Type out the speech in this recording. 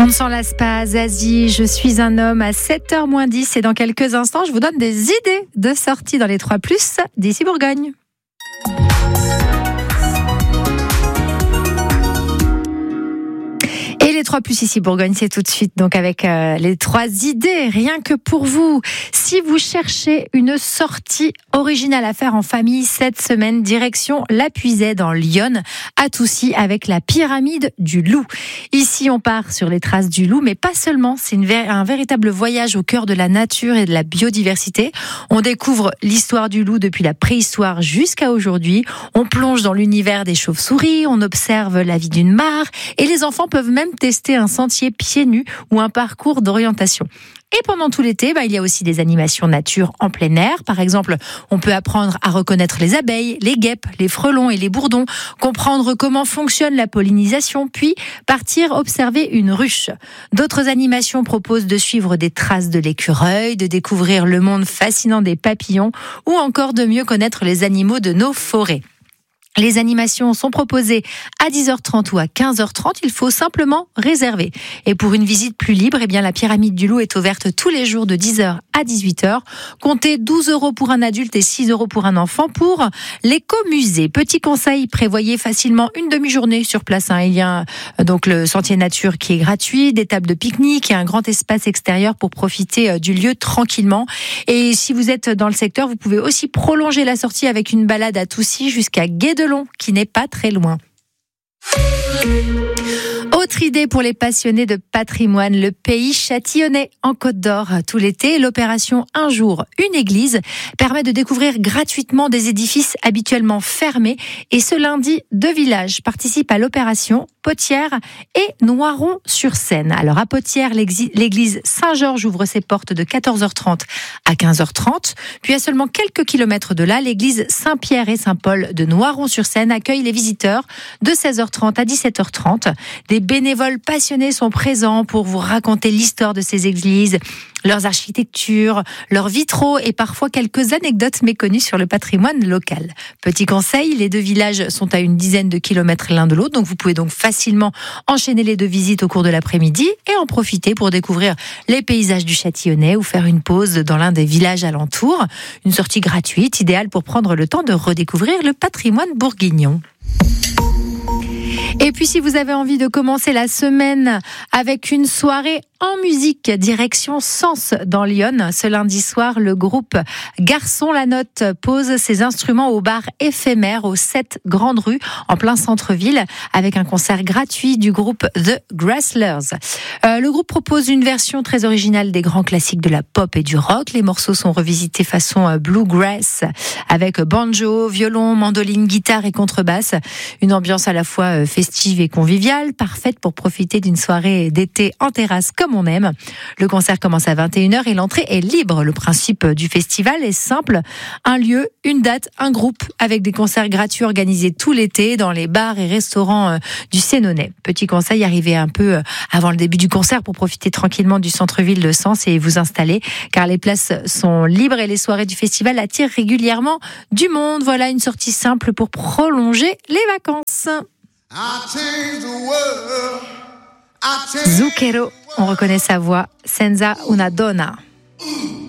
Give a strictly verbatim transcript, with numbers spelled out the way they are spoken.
ne s'en lasse pas, Zazie, je suis un homme à sept heures moins dix et dans quelques instants, je vous donne des idées de sortie dans les trois plus d'ici Bourgogne. Et les trois plus ici Bourgogne, c'est tout de suite donc avec euh, les trois idées, rien que pour vous. Si vous cherchez une sortie originale à faire en famille cette semaine, direction La Puisaye dans l'Yonne, à Toucy, avec la pyramide du loup. Ici, on part sur les traces du loup, mais pas seulement. C'est une, un véritable voyage au cœur de la nature et de la biodiversité. On découvre l'histoire du loup depuis la préhistoire jusqu'à aujourd'hui. On plonge dans l'univers des chauves-souris, on observe la vie d'une mare et les enfants peuvent même tester un sentier pieds nus ou un parcours d'orientation. Et pendant tout l'été, bah, il y a aussi des animations nature en plein air. Par exemple, on peut apprendre à reconnaître les abeilles, les guêpes, les frelons et les bourdons, comprendre comment fonctionne la pollinisation, puis partir observer une ruche. D'autres animations proposent de suivre des traces de l'écureuil, de découvrir le monde fascinant des papillons ou encore de mieux connaître les animaux de nos forêts. Les animations sont proposées à dix heures trente ou à quinze heures trente. Il faut simplement réserver. Et pour une visite plus libre, eh bien, la pyramide du loup est ouverte tous les jours de dix heures à dix-huit heures. Comptez douze euros pour un adulte et six euros pour un enfant pour l'écomusée. Petit conseil, prévoyez facilement une demi-journée sur place. Il y a donc le sentier nature qui est gratuit, des tables de pique-nique et un grand espace extérieur pour profiter du lieu tranquillement. Et si vous êtes dans le secteur, vous pouvez aussi prolonger la sortie avec une balade à Toucy jusqu'à Guédelon, qui n'est pas très loin. Autre idée pour les passionnés de patrimoine, le pays châtillonnais en Côte d'Or. Tout l'été, l'opération Un jour, une église permet de découvrir gratuitement des édifices habituellement fermés. Et ce lundi, deux villages participent à l'opération, Potières et Noiron-sur-Seine. Alors à Potières, l'église Saint-Georges ouvre ses portes de quatorze heures trente à quinze heures trente. Puis à seulement quelques kilomètres de là, l'église Saint-Pierre et Saint-Paul de Noiron-sur-Seine accueille les visiteurs de seize heures trente à dix-sept heures trente. Des bénévoles passionnés sont présents pour vous raconter l'histoire de ces églises, leurs architectures, leurs vitraux et parfois quelques anecdotes méconnues sur le patrimoine local. Petit conseil, les deux villages sont à une dizaine de kilomètres l'un de l'autre, donc vous pouvez donc facilement enchaîner les deux visites au cours de l'après-midi et en profiter pour découvrir les paysages du Châtillonnais ou faire une pause dans l'un des villages alentours. Une sortie gratuite, idéale pour prendre le temps de redécouvrir le patrimoine bourguignon. Et puis si vous avez envie de commencer la semaine avec une soirée en musique, direction Sens dans l'Yonne. Ce lundi soir, le groupe Garçon la Note pose ses instruments au bar éphémère aux sept Grandes Rues en plein centre-ville avec un concert gratuit du groupe The Grasslers. Euh, le groupe propose une version très originale des grands classiques de la pop et du rock. Les morceaux sont revisités façon bluegrass avec banjo, violon, mandoline, guitare et contrebasse. Une ambiance à la fois festive et conviviale, parfaite pour profiter d'une soirée d'été en terrasse comme on aime. Le concert commence à vingt et une heures et l'entrée est libre. Le principe du festival est simple. Un lieu, une date, un groupe avec des concerts gratuits organisés tout l'été dans les bars et restaurants du Sénonais. Petit conseil, arrivez un peu avant le début du concert pour profiter tranquillement du centre-ville de Sens et vous installer car les places sont libres et les soirées du festival attirent régulièrement du monde. Voilà une sortie simple pour prolonger les vacances. Zucchero, on reconnaît sa voix, Senza una donna.